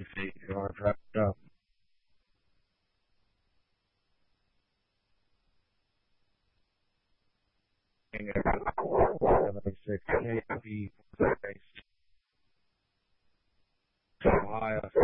feet who are wrapped up. 76 KP Ohio